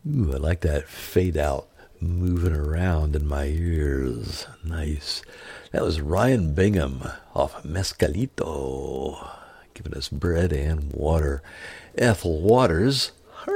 Ooh, I like that fade out moving around in my ears. Nice. That was Ryan Bingham off Mescalito, giving us bread and water. Ethel Waters,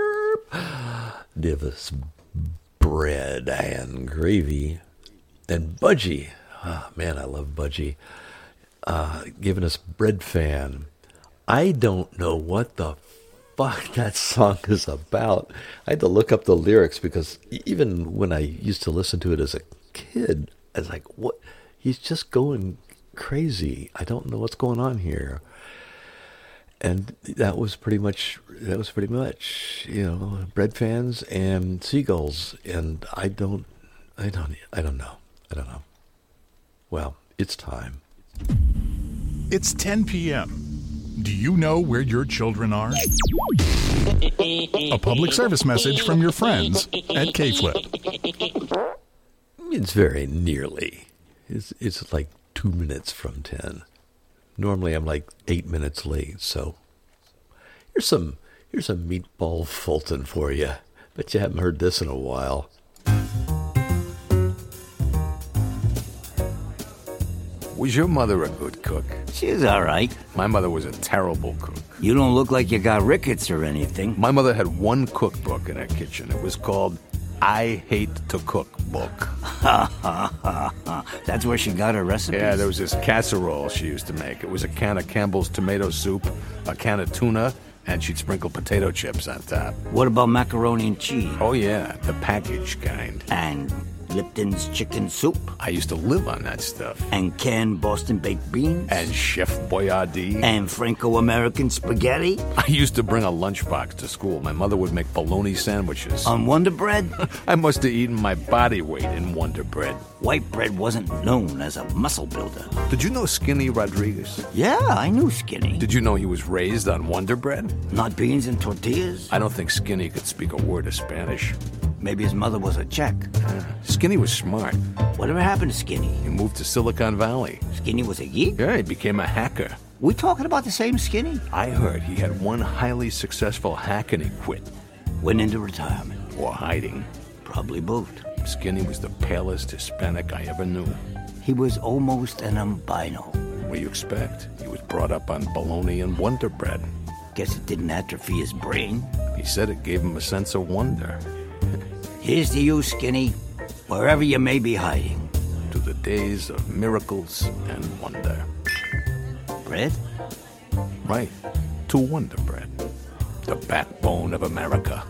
give us bread and gravy. And Budgie, oh, man, I love Budgie, giving us Bread Fan. I don't know what the fuck that song is about. I had to look up the lyrics because even when I used to listen to it as a kid, I was like, what? He's just going crazy. I don't know what's going on here. And that was pretty much, you know, Bread Fans and Seagulls. And I don't know. Well, it's time. It's 10 p.m. Do you know where your children are? A public service message from your friends at K-Flip. It's very nearly. It's like 2 minutes from 10. Normally I'm like 8 minutes late, so here's some meatball Fulton for you. Bet you haven't heard this in a while. Was your mother a good cook? She's all right. My mother was a terrible cook. You don't look like you got rickets or anything. My mother had one cookbook in her kitchen. It was called I Hate to Cook book. That's where she got her recipes? Yeah, there was this casserole she used to make. It was a can of Campbell's tomato soup, a can of tuna, and she'd sprinkle potato chips on top. What about macaroni and cheese? Oh, yeah, the packaged kind. And Lipton's chicken soup? I used to live on that stuff. And canned Boston baked beans? And Chef Boyardee. And Franco-American spaghetti? I used to bring a lunchbox to school. My mother would make bologna sandwiches. On Wonder Bread? I must have eaten my body weight in Wonder Bread. White bread wasn't known as a muscle builder. Did you know Skinny Rodriguez? Yeah, I knew Skinny. Did you know he was raised on Wonder Bread? Not beans and tortillas? I don't think Skinny could speak a word of Spanish. Maybe his mother was a Czech. Skinny was smart. Whatever happened to Skinny? He moved to Silicon Valley. Skinny was a geek? Yeah, he became a hacker. We talking about the same Skinny? I heard he had one highly successful hack and he quit. Went into retirement. Or hiding. Probably both. Skinny was the palest Hispanic I ever knew. He was almost an albino. What do you expect? He was brought up on bologna and Wonder Bread. Guess it didn't atrophy his brain. He said it gave him a sense of wonder. Here's to you, Skinny, wherever you may be hiding. To the days of miracles and wonder. Bread? Right. To Wonder Bread. The backbone of America.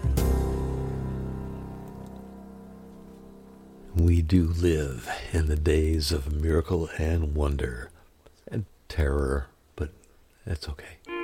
We do live in the days of miracle and wonder and terror, but that's okay.